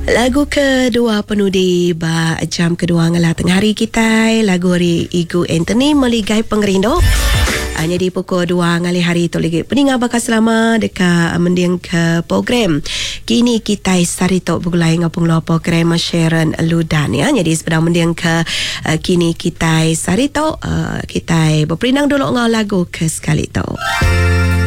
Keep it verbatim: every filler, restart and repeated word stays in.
Lagu kedua penuh di ba jam kedua ngalah tengah hari kita. Lagu hari Igu Anthony meligai pengerindo. Hanya di pukul dua ngali hari tu lagi. Peningat bakal selama dekat mendiang ke program. Kini kita sarito bugulai ngapung lo program Sharon Ludan ya. Jadi sedang mendiang ke uh, kini kita sarito uh, kita berperinang dulu ngau lagu ke sekali tu.